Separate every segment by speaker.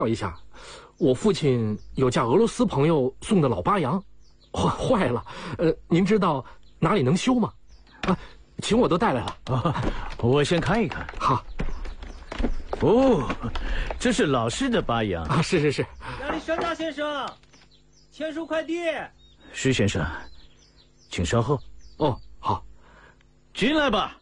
Speaker 1: 绍一下，我父亲有架俄罗斯朋友送的老八羊，坏了。您知道哪里能修吗？啊，请我都带来了。
Speaker 2: 啊，我先看一看。
Speaker 1: 好。
Speaker 2: 哦，这是老式的八羊
Speaker 1: 啊，是。
Speaker 3: 亚历山大先生，签收快递。
Speaker 2: 施先生，请稍后。
Speaker 1: 哦，好。
Speaker 2: 进来吧。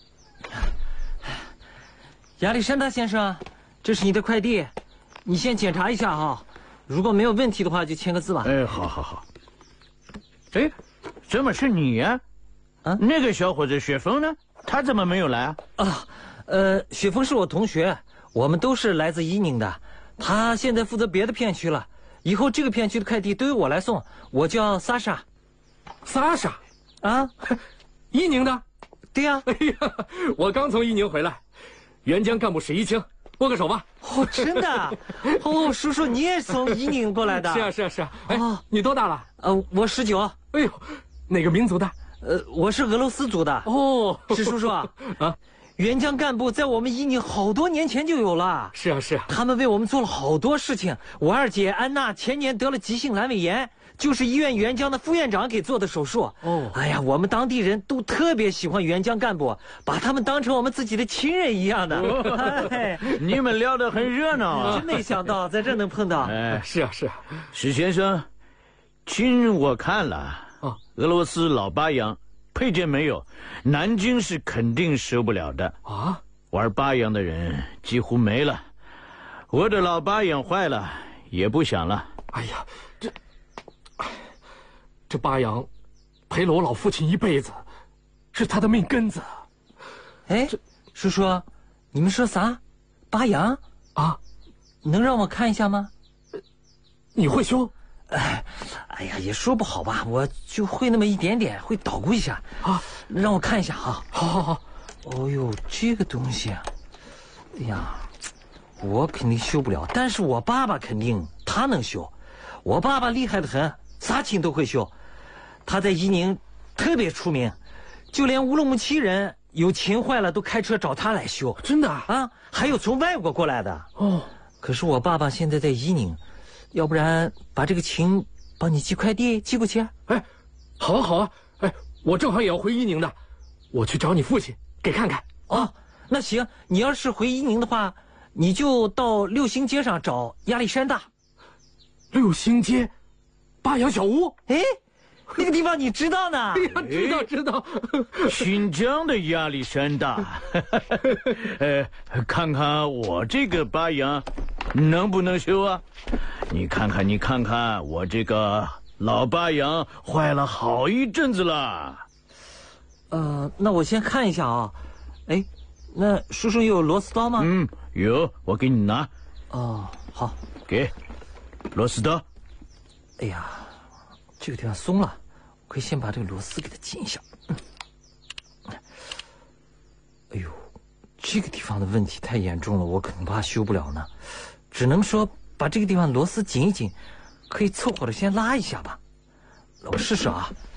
Speaker 3: 亚历山大先生，这是你的快递，你先检查一下哈，如果没有问题的话就签个字吧。
Speaker 2: 哎，好。哎，怎么是你呀？啊，那个小伙子雪峰呢？他怎么没有来啊？
Speaker 3: 啊，雪峰是我同学，我们都是来自伊宁的，他现在负责别的片区了，以后这个片区的快递都由我来送。我叫萨莎。
Speaker 1: 萨莎？
Speaker 3: 啊，
Speaker 1: 伊宁的？
Speaker 3: 对呀。
Speaker 1: 哎呀，我刚从伊宁回来。援疆干部史一清，握个手吧。
Speaker 3: 哦，真的？哦，叔叔，你也是从伊宁过来的？
Speaker 1: 是啊。哎，你多大了？
Speaker 3: 我19。
Speaker 1: 哎呦，哪个民族的？
Speaker 3: 我是俄罗斯族的。
Speaker 1: 哦，
Speaker 3: 史叔叔啊，援疆干部在我们伊宁好多年前就有了。
Speaker 1: 是啊。
Speaker 3: 他们为我们做了好多事情。我二姐安娜前年得了急性阑尾炎，就是医院援疆的副院长给做的手术。哦，哎呀，我们当地人都特别喜欢援疆干部，把他们当成我们自己的亲人一样的。
Speaker 2: 哎，你们聊得很热闹啊！
Speaker 3: 真没想到在这能碰到。
Speaker 2: 哎，
Speaker 1: 是啊。
Speaker 2: 史先生，亲，我看了。俄罗斯老八羊配件没有，南京是肯定收不了的啊！玩八羊的人几乎没了，我的老八羊坏了也不想了。
Speaker 1: 哎呀，这八羊陪了我老父亲一辈子，是他的命根子。
Speaker 3: 哎，叔叔，你们说啥？八羊啊？能让我看一下吗？
Speaker 1: 你会修？
Speaker 3: 哎呀，也说不好吧，我就会那么一点点，会捣鼓一下啊。让我看一下啊。好。哦呦，这个东西啊，哎呀，我肯定修不了，但是我爸爸肯定他能修。我爸爸厉害得很，啥琴都会修。他在伊宁特别出名，就连乌鲁木齐人有琴坏了都开车找他来修。
Speaker 1: 真的
Speaker 3: 啊？还有从外国过来的。哦，可是我爸爸现在在伊宁。要不然把这个琴帮你寄快递寄过去？
Speaker 1: 哎，好啊！哎，我正好也要回伊宁的，我去找你父亲给看看。
Speaker 3: 哦，那行，你要是回伊宁的话，你就到六星街上找亚历山大。
Speaker 1: 六星街，八羊小屋。
Speaker 3: 哎，那个地方你知道呢？
Speaker 1: 哎呀，知道。
Speaker 2: 新疆的亚历山大，看看我这个八羊能不能修啊？你看看，我这个老八羊坏了好一阵子了。
Speaker 3: 那我先看一下啊。哎，那叔叔有螺丝刀吗？
Speaker 2: 有，我给你拿。
Speaker 3: 哦，好，
Speaker 2: 给螺丝刀。
Speaker 3: 哎呀，这个地方松了，我可以先把这个螺丝给它紧一下。哎呦，这个地方的问题太严重了，我恐怕修不了呢，只能说把这个地方螺丝紧一紧，可以凑合着先拉一下吧。我试试啊。